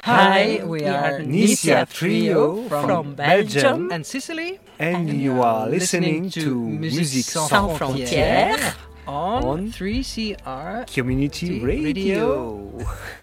Hi, we are Nisia Trio from Belgium and Sicily. and you are listening to Musique Sans Frontières on on 3CR Community Radio.